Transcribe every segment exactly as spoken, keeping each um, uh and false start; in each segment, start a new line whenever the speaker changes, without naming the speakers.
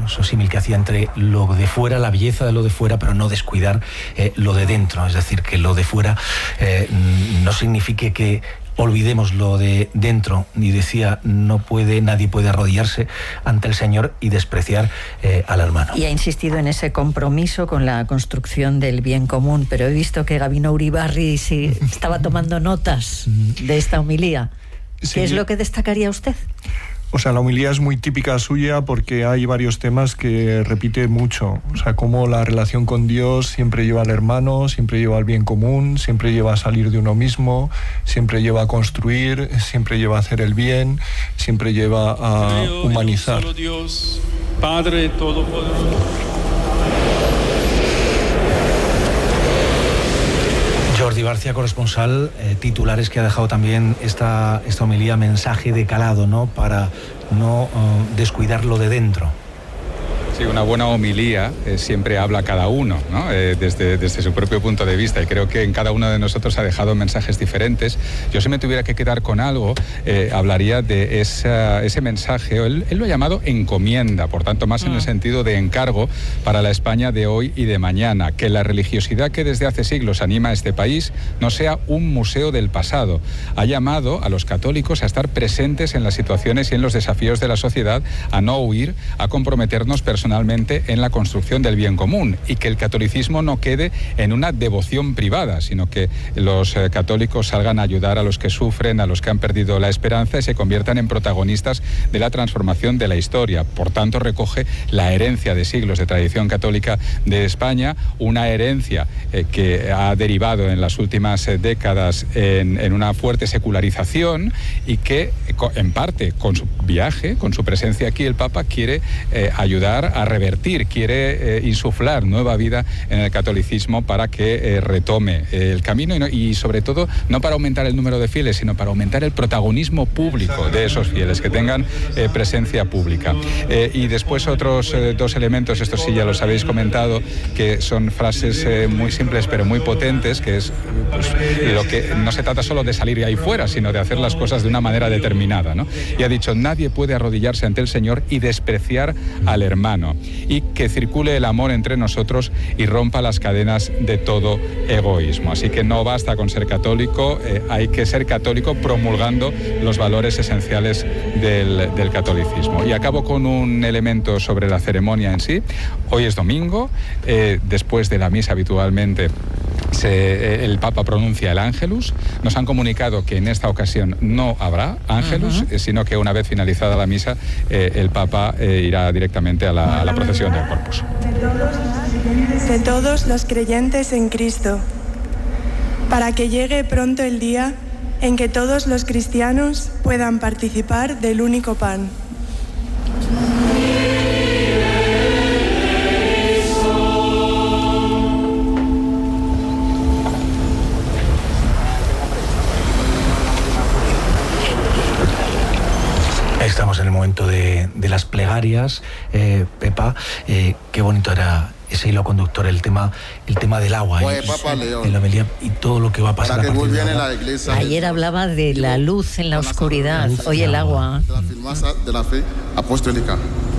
eso símil que hacía entre lo de fuera, la belleza de lo de fuera, pero no descuidar eh, lo de dentro. Es decir, que lo de fuera eh, no signifique que olvidemos lo de dentro. Y decía, no puede, nadie puede arrodillarse ante el Señor y despreciar eh, al hermano.
Y ha insistido en ese compromiso con la construcción del bien común, pero he visto que Gabino Uribarri sí estaba tomando notas de esta homilía. ¿Qué sí. es lo que destacaría usted?
O sea, la homilía es muy típica suya porque hay varios temas que repite mucho. O sea, cómo la relación con Dios siempre lleva al hermano, siempre lleva al bien común, siempre lleva a salir de uno mismo, siempre lleva a construir, siempre lleva a hacer el bien, siempre lleva a humanizar.
Solo Dios, Padre Todopoderoso.
Jordi Barcia, corresponsal, eh, titulares que ha dejado también esta, esta homilía, mensaje de calado, ¿no? Para no uh, descuidar lo de dentro.
Sí, una buena homilía eh, siempre habla cada uno, ¿no? eh, desde, desde su propio punto de vista, y creo que en cada uno de nosotros ha dejado mensajes diferentes. Yo, si me tuviera que quedar con algo, eh, hablaría de esa, ese mensaje. Él, él lo ha llamado encomienda, por tanto más en el sentido de encargo para la España de hoy y de mañana, que la religiosidad que desde hace siglos anima a este país no sea un museo del pasado. Ha llamado a los católicos a estar presentes en las situaciones y en los desafíos de la sociedad, a no huir, a comprometernos personalmente personalmente en la construcción del bien común, y que el catolicismo no quede en una devoción privada, sino que los eh, católicos salgan a ayudar a los que sufren, a los que han perdido la esperanza, y se conviertan en protagonistas de la transformación de la historia. Por tanto, recoge la herencia de siglos de tradición católica de España, una herencia eh, que ha derivado en las últimas eh, décadas en, en una fuerte secularización, y que en parte con su viaje, con su presencia aquí, el Papa quiere eh, ayudar a revertir, quiere eh, insuflar nueva vida en el catolicismo para que eh, retome eh, el camino, y, no, y sobre todo no para aumentar el número de fieles, sino para aumentar el protagonismo público de esos fieles, que tengan eh, presencia pública. Eh, y después otros eh, dos elementos, estos sí ya los habéis comentado, que son frases eh, muy simples pero muy potentes, que es pues, lo que no se trata solo de salir ahí fuera, sino de hacer las cosas de una manera determinada, ¿no? Y ha dicho, nadie puede arrodillarse ante el Señor y despreciar al hermano, y que circule el amor entre nosotros y rompa las cadenas de todo egoísmo. Así que no basta con ser católico, eh, hay que ser católico promulgando los valores esenciales del, del catolicismo. Y acabo con un elemento sobre la ceremonia en sí. Hoy es domingo, eh, después de la misa habitualmente se, eh, el Papa pronuncia el Ángelus. Nos han comunicado que en esta ocasión no habrá Ángelus, uh-huh. eh, sino que una vez finalizada la misa, eh, el Papa eh, irá directamente a la, a la procesión del Corpus.
De todos los creyentes en Cristo, para que llegue pronto el día en que todos los cristianos puedan participar del único pan.
Estamos en el momento de, de las plegarias, eh, Pepa, eh, qué bonito era ese hilo conductor, el tema, el tema del agua, eh, y, la homilía y todo lo que va a pasar a partir de ahora.
Ayer hablaba de la luz en la oscuridad, hoy el agua.
De la firmeza de la fe apostólica.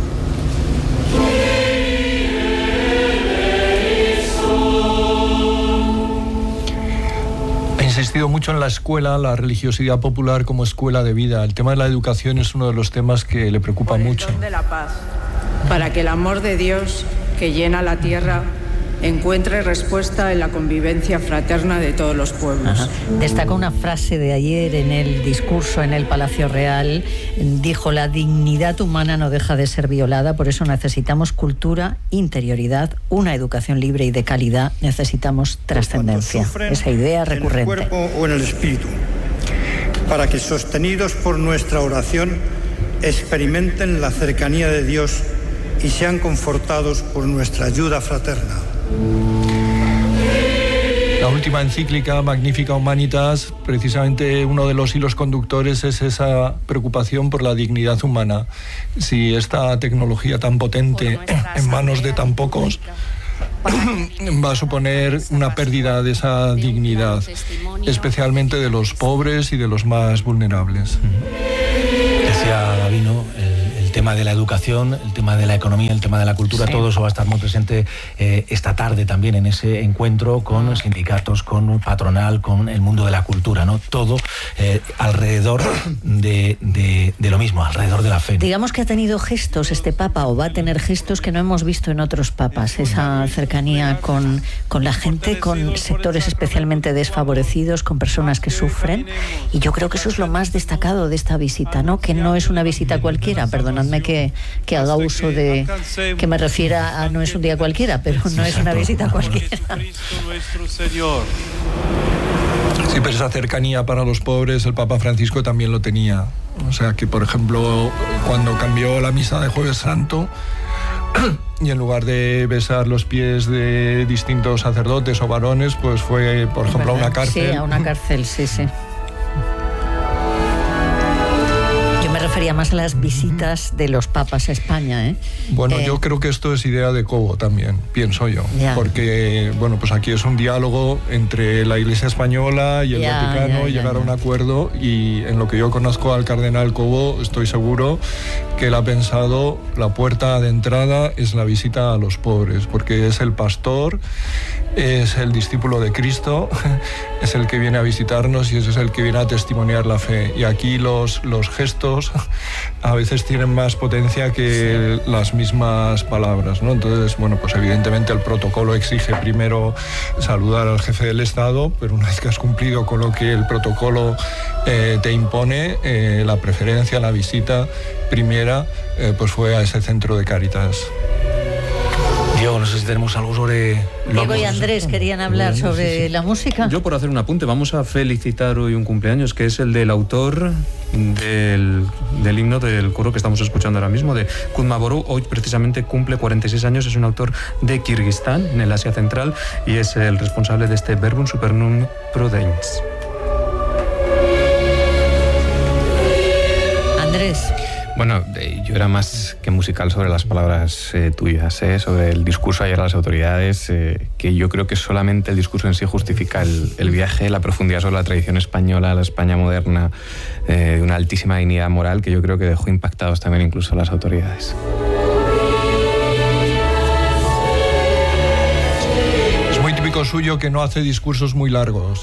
Ha insistido mucho en la escuela, la religiosidad popular como escuela de vida. El tema de la educación es uno de los temas que le preocupa
Por el
mucho.
don de la paz, para que el amor de Dios que llena la tierra encuentre respuesta en la convivencia fraterna de todos los pueblos.
Ajá. Destaca una frase de ayer en el discurso en el Palacio Real. Dijo, la dignidad humana no deja de ser violada, por eso necesitamos cultura, interioridad, una educación libre y de calidad, necesitamos trascendencia. Esa idea recurrente.
En el cuerpo o en el espíritu, para que sostenidos por nuestra oración experimenten la cercanía de Dios y sean confortados por nuestra ayuda fraterna.
La última encíclica, Magnificat Humanitas, precisamente uno de los hilos conductores es esa preocupación por la dignidad humana. Si esta tecnología tan potente en manos de tan pocos va a suponer una pérdida de esa dignidad, especialmente de los pobres y de los más vulnerables.
Decía Gabino, el, el tema de la educación, el tema de la economía, el tema de la cultura, sí. todo eso va a estar muy presente eh, esta tarde también en ese encuentro con sindicatos, con patronal, con el mundo de la cultura, ¿no? Todo eh, alrededor de, de, de lo mismo, alrededor de la fe.
Digamos que ha tenido gestos este Papa, o va a tener gestos que no hemos visto en otros papas, esa cercanía con, con la gente, con sectores especialmente desfavorecidos, con personas que sufren, y yo creo que eso es lo más destacado de esta visita, ¿no? Que no es una visita cualquiera, perdonadme que, que haga uso de, que me refiera a no es un día cualquiera, pero no es una visita cualquiera.
Sí, pero esa cercanía para los pobres el Papa Francisco también lo tenía. O sea que, por ejemplo, cuando cambió la misa de Jueves Santo y en lugar de besar los pies de distintos sacerdotes o varones, pues fue, por ejemplo, a una cárcel.
Sí, a una cárcel, sí, sí. Yo me refería más a las visitas de los papas a España, ¿eh?
Bueno,
eh,
yo creo que esto es idea de Cobo también, pienso yo.
Ya.
Porque, bueno, pues aquí es un diálogo entre la Iglesia Española y el
ya,
Vaticano,
ya, ya,
llegar
ya.
a un acuerdo, y en lo que yo conozco al cardenal Cobo, estoy seguro que él ha pensado la puerta de entrada es la visita a los pobres, porque es el pastor, es el discípulo de Cristo, es el que viene a visitarnos y ese es el que viene a testimoniar la fe. Y aquí los, los gestos a veces tienen más potencia que sí. las mismas palabras, ¿no? Entonces, bueno, pues evidentemente el protocolo exige primero saludar al jefe del Estado, pero una vez que has cumplido con lo que el protocolo eh, te impone, eh, la preferencia, la visita primera, eh, pues fue a ese centro de Cáritas.
Diego, no sé si tenemos algo sobre...
Diego y Andrés querían hablar sobre sí, sí. la música.
Yo, por hacer un apunte, vamos a felicitar hoy un cumpleaños, que es el del autor del, del himno del coro que estamos escuchando ahora mismo, de Kutmaboro. Hoy precisamente cumple cuarenta y seis años, es un autor de Kirguistán, en el Asia Central, y es el responsable de este Verbum Supernum Prudens.
Andrés.
Bueno, eh, yo era más que musical sobre las palabras eh, tuyas, eh, sobre el discurso ayer a las autoridades, eh, que yo creo que solamente el discurso en sí justifica el, el viaje, la profundidad sobre la tradición española, la España moderna, eh, de una altísima dignidad moral que yo creo que dejó impactados también incluso a las autoridades.
Es muy típico suyo que no hace discursos muy largos.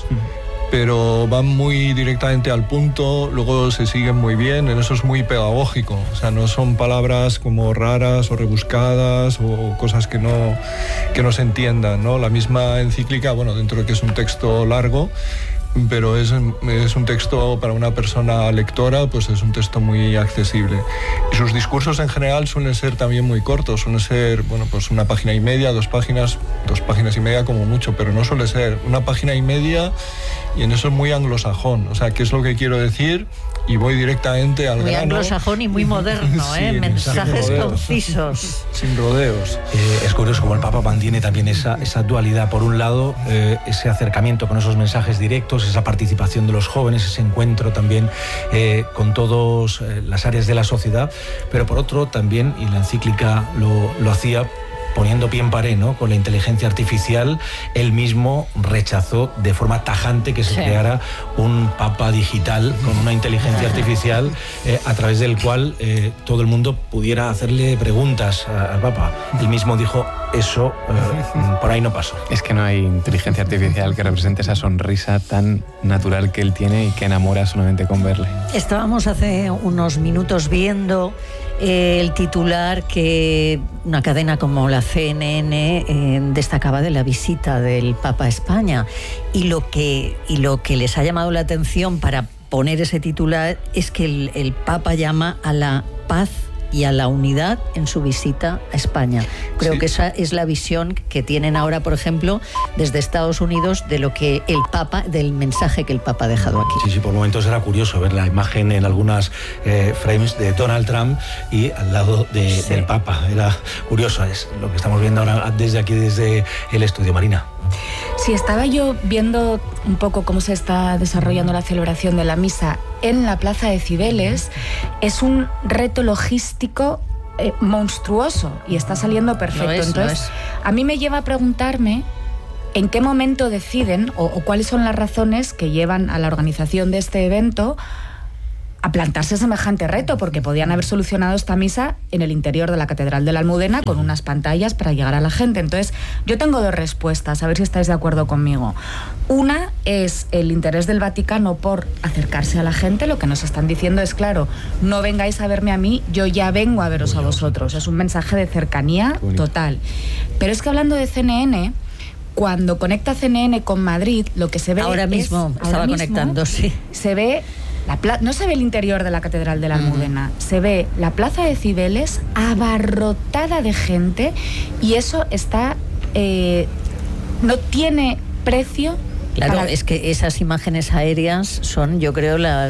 Pero van muy directamente al punto, luego se siguen muy bien, en eso es muy pedagógico, o sea, no son palabras como raras o rebuscadas o cosas que no, que no se entiendan, ¿no? La misma encíclica, bueno, dentro de que es un texto largo, pero es, es un texto para una persona lectora, pues es un texto muy accesible. Y sus discursos en general suelen ser también muy cortos, suelen ser, bueno, pues una página y media, dos páginas, dos páginas y media como mucho, pero no suele ser una página y media, y en eso es muy anglosajón. O sea, ¿qué es lo que quiero decir? Y voy directamente al
muy
grano.
Muy anglosajón y muy moderno, sí, ¿eh? Mensajes concisos.
Sin rodeos.
Eh, es curioso como el Papa mantiene también esa, esa dualidad. Por un lado, eh, ese acercamiento con esos mensajes directos, esa participación de los jóvenes, ese encuentro también eh, con todas eh, las áreas de la sociedad, pero por otro también, y la encíclica lo, lo hacía, poniendo pie en pared, ¿no? Con la inteligencia artificial, él mismo rechazó de forma tajante que se sí. creara un papa digital con una inteligencia artificial eh, a través del cual eh, todo el mundo pudiera hacerle preguntas a, al papa. Él mismo dijo, eso eh, por ahí no pasó.
Es que no hay inteligencia artificial que represente esa sonrisa tan natural que él tiene y que enamora solamente con verle.
Estábamos hace unos minutos viendo eh, el titular que una cadena como la C N N eh, destacaba de la visita del Papa a España, y lo que, y lo que les ha llamado la atención para poner ese titular es que el, el Papa llama a la paz y a la unidad en su visita a España. Creo sí. que esa es la visión que tienen ahora, por ejemplo, desde Estados Unidos, de lo que el Papa, del mensaje que el Papa ha dejado aquí.
Sí, sí, por momentos era curioso ver la imagen en algunas eh, frames de Donald Trump y al lado de, sí. del Papa. Era curioso, es lo que estamos viendo ahora desde aquí, desde el estudio. Marina.
Sí, estaba yo viendo un poco cómo se está desarrollando la celebración de la misa en la Plaza de Cibeles. Es un reto logístico eh, monstruoso y está saliendo perfecto.
Lo es,
Entonces,
lo es.
a mí me lleva a preguntarme en qué momento deciden o, o cuáles son las razones que llevan a la organización de este evento a plantarse semejante reto, porque podían haber solucionado esta misa en el interior de la Catedral de la Almudena con unas pantallas para llegar a la gente. Entonces, yo tengo dos respuestas, a ver si estáis de acuerdo conmigo. Una es el interés del Vaticano por acercarse a la gente. Lo que nos están diciendo es, claro, no vengáis a verme a mí, yo ya vengo a veros a vosotros. Es un mensaje de cercanía total. Pero es que hablando de C N N, cuando conecta C N N con Madrid, lo que se ve
ahora
es,
mismo
ahora
estaba
mismo,
conectando, sí.
Se ve la pla- no se ve el interior de la Catedral de la Almudena, mm. se ve la plaza de Cibeles abarrotada de gente, y eso está eh, no tiene precio.
Claro,
para...
es que esas imágenes aéreas son, yo creo, la,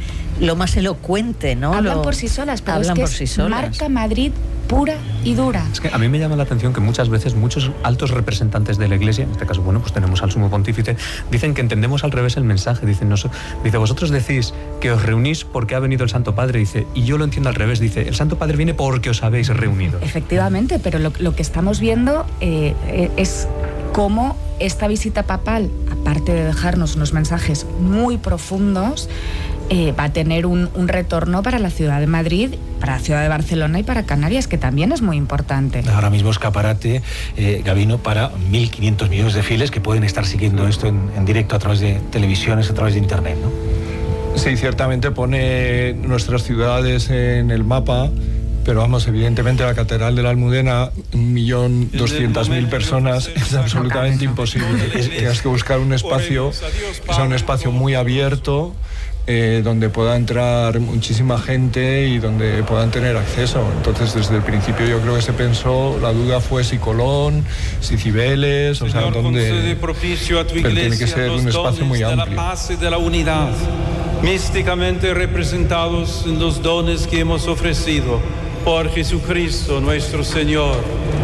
lo más elocuente, ¿no?
Hablan
lo...
por sí solas, pero
Hablan
es que
por
es
sí solas.
marca Madrid pura y dura.
Es que a mí me llama la atención que muchas veces muchos altos representantes de la Iglesia, en este caso, bueno, pues tenemos al Sumo Pontífice, dicen que entendemos al revés el mensaje. Dicen, nos, dice, vosotros decís que os reunís porque ha venido el Santo Padre, dice, y yo lo entiendo al revés, dice, el Santo Padre viene porque os habéis reunido.
Efectivamente, pero lo, lo que estamos viendo eh, es cómo esta visita papal, aparte de dejarnos unos mensajes muy profundos, Eh, va a tener un, un retorno para la ciudad de Madrid, para la ciudad de Barcelona y para Canarias, que también es muy importante.
Ahora mismo escaparate, eh, Gabino, para mil quinientos millones de fieles que pueden estar siguiendo esto en, en directo a través de televisiones, a través de internet, ¿no?
Sí, ciertamente pone nuestras ciudades en el mapa, pero vamos, evidentemente la Catedral de la Almudena, un millón doscientas mil personas, es absolutamente imposible. Tienes que buscar un espacio, que sea un espacio muy abierto, Eh, donde pueda entrar muchísima gente y donde puedan tener acceso. Entonces, desde el principio yo creo que se pensó, la duda fue si Colón, si Cibeles, o sea, donde... Pero tiene que ser un espacio muy amplio.
De la paz y de la unidad, místicamente representados en los dones que hemos ofrecido por Jesucristo nuestro Señor.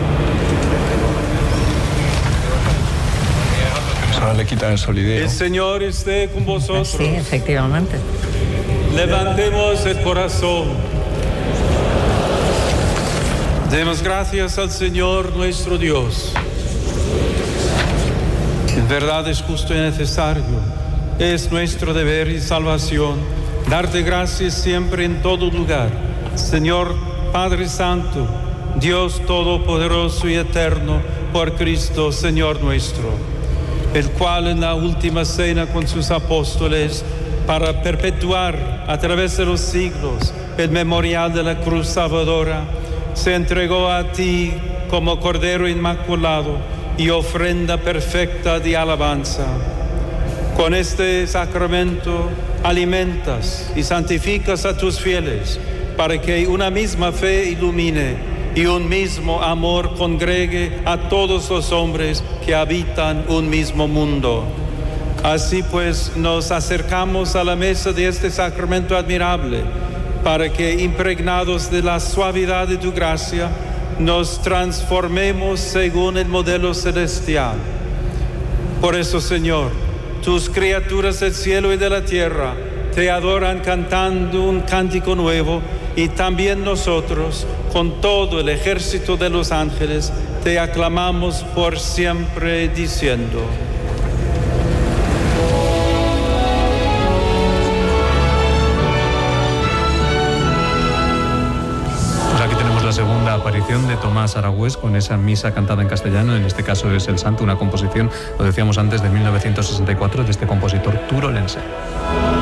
Le quitan el solideo.
El Señor esté con vosotros.
Sí, efectivamente.
Levantemos el corazón. Demos gracias al Señor nuestro Dios. En verdad es justo y necesario, es nuestro deber y salvación, darte gracias siempre en todo lugar, Señor Padre Santo, Dios Todopoderoso y Eterno, por Cristo, Señor nuestro, el cual en la última cena con sus apóstoles, para perpetuar a través de los siglos el memorial de la cruz salvadora, se entregó a ti como Cordero Inmaculado y ofrenda perfecta de alabanza. Con este sacramento alimentas y santificas a tus fieles, para que una misma fe ilumine y un mismo amor congregue a todos los hombres que habitan un mismo mundo. Así pues, nos acercamos a la mesa de este sacramento admirable, para que, impregnados de la suavidad de tu gracia, nos transformemos según el modelo celestial. Por eso, Señor, tus criaturas del cielo y de la tierra te adoran cantando un cántico nuevo, y también nosotros, con todo el ejército de los ángeles, te aclamamos por siempre diciendo:
Pues aquí tenemos la segunda aparición de Tomás Aragüés con esa misa cantada en castellano, en este caso es El Santo, una composición, lo decíamos antes, de mil novecientos sesenta y cuatro, de este compositor turolense.